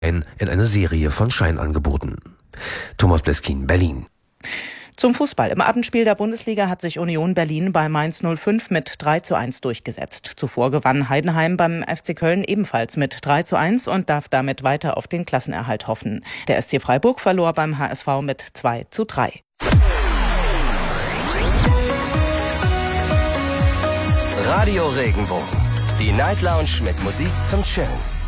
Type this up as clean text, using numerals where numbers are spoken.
in einer Serie von Scheinangeboten. Thomas Bleskin, Berlin. Zum Fußball. Im Abendspiel der Bundesliga hat sich Union Berlin bei Mainz 05 mit 3:1 durchgesetzt. Zuvor gewann Heidenheim beim FC Köln ebenfalls mit 3:1 und darf damit weiter auf den Klassenerhalt hoffen. Der SC Freiburg verlor beim HSV mit 2:3. Radio Regenbogen. Die Night Lounge mit Musik zum Chillen.